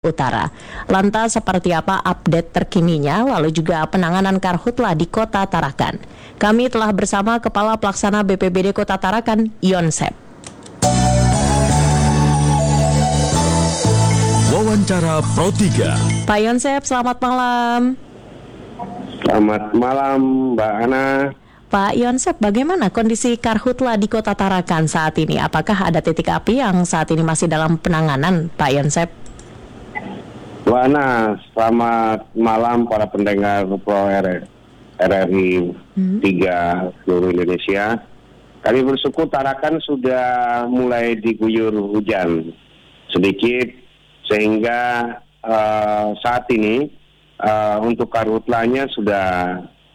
Utara. Lantas seperti apa update terkininya, lalu juga penanganan karhutla di Kota Tarakan? Kami telah bersama Kepala Pelaksana BPBD Kota Tarakan, Yonsep. Wawancara Pro 3. Pak Yonsep, selamat malam. Selamat malam, Mbak Ana. Pak Yonsep, bagaimana kondisi karhutla di Kota Tarakan saat ini? Apakah ada titik api yang saat ini masih dalam penanganan, Pak Yonsep? Mbak Ana, selamat malam para pendengar Pro RRI 3 seluruh Indonesia. Kami bersyukur Tarakan sudah mulai diguyur hujan sedikit, sehingga saat ini untuk karhutlanya sudah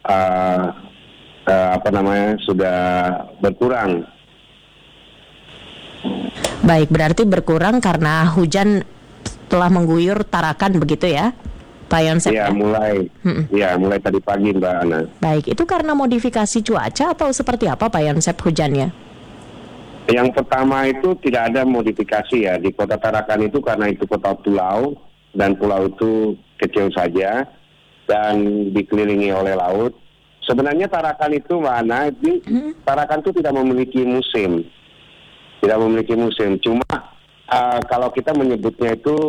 sudah berkurang. Baik, berarti berkurang karena hujan telah mengguyur Tarakan begitu ya, Pak Yonsep? Ya, mulai tadi pagi, Mbak Ana. Baik, itu karena modifikasi cuaca atau seperti apa, Pak Yonsep, hujannya? Yang pertama itu tidak ada modifikasi ya di Kota Tarakan itu, karena itu kota pulau dan pulau itu kecil saja dan dikelilingi oleh laut. Sebenarnya Tarakan itu mana? Tarakan itu tidak memiliki musim, Cuma kalau kita menyebutnya itu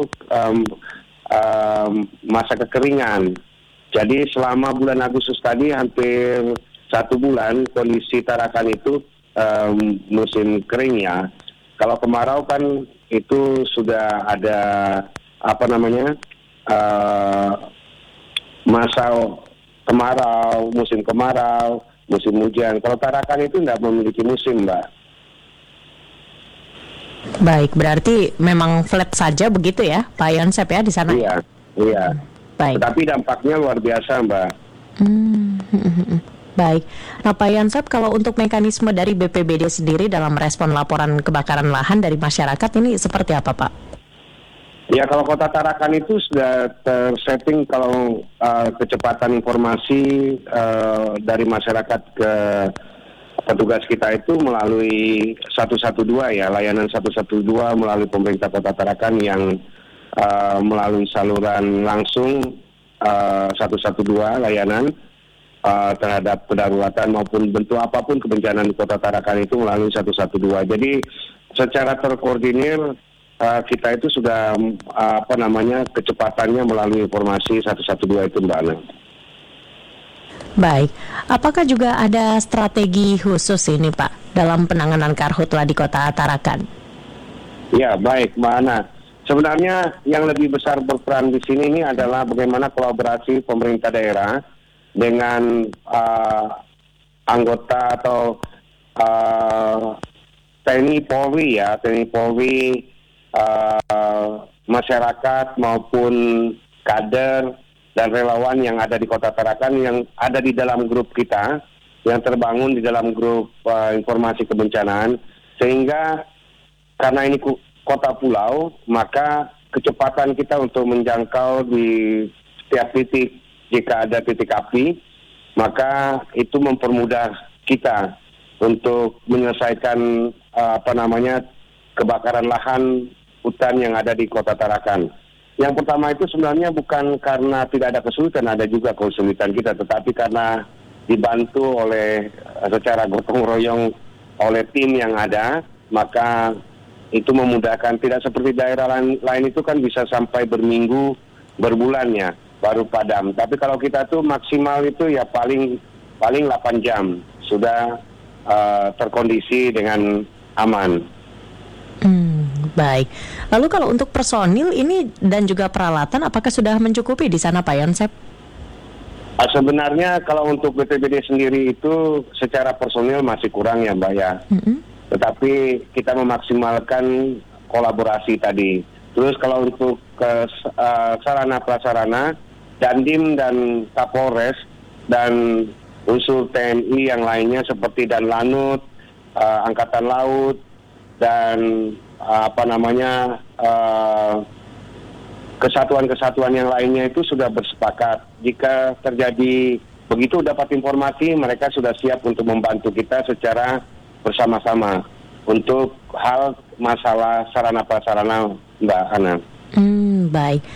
masa kekeringan. Jadi selama bulan Agustus tadi hampir 1 bulan kondisi Tarakan itu musim kering ya. Kalau kemarau kan itu sudah ada masa kemarau, musim hujan. Kalau Tarakan itu tidak memiliki musim, Mbak. Baik, berarti memang flat saja begitu ya, Pak Yonsep ya di sana? Iya. Baik. Tetapi dampaknya luar biasa, Mbak. Baik. Nah, Pak Yonsep, kalau untuk mekanisme dari BPBD sendiri dalam respon laporan kebakaran lahan dari masyarakat ini seperti apa, Pak? Ya, kalau Kota Tarakan itu sudah tersetting kalau kecepatan informasi dari masyarakat ke petugas kita itu melalui 112 ya, layanan 112 melalui pemerintah Kota Tarakan yang melalui saluran langsung 112 layanan terhadap kedaruratan maupun bentuk apapun kebencanaan di Kota Tarakan itu melalui 112. Jadi secara terkoordinir kita itu sudah kecepatannya melalui informasi 112 itu, Mbak Ana. Baik, apakah juga ada strategi khusus ini, Pak, dalam penanganan karhutla di Kota Tarakan? Ya, baik, Mbak Ana. Sebenarnya yang lebih besar berperan di sini ini adalah bagaimana kolaborasi pemerintah daerah dengan anggota atau TNI Polri ya, masyarakat maupun kader dan relawan yang ada di Kota Tarakan yang ada di dalam grup kita, yang terbangun di dalam grup informasi kebencanaan, sehingga karena ini kota pulau, maka kecepatan kita untuk menjangkau di setiap titik jika ada titik api, maka itu mempermudah kita untuk menyelesaikan kebakaran lahan hutan yang ada di Kota Tarakan. Yang pertama itu sebenarnya bukan karena tidak ada kesulitan, ada juga kesulitan kita, tetapi karena dibantu oleh secara gotong royong oleh tim yang ada, maka itu memudahkan. Tidak seperti daerah lain itu kan bisa sampai berminggu, berbulannya baru padam. Tapi kalau kita tuh maksimal itu ya paling 8 jam sudah terkondisi dengan aman. Baik. Lalu kalau untuk personil ini dan juga peralatan, apakah sudah mencukupi di sana, Pak Yonsep? Sebenarnya kalau untuk BPBD sendiri itu secara personil masih kurang ya, Mbak ya. Tetapi kita memaksimalkan kolaborasi tadi. Terus kalau untuk sarana prasarana, Dandim dan Kapolres dan unsur TNI yang lainnya seperti Danlanut, Angkatan Laut dan kesatuan-kesatuan yang lainnya itu sudah bersepakat. Jika terjadi begitu dapat informasi, mereka sudah siap untuk membantu kita secara bersama-sama untuk hal masalah sarana prasarana, Mbak Ana. Baik.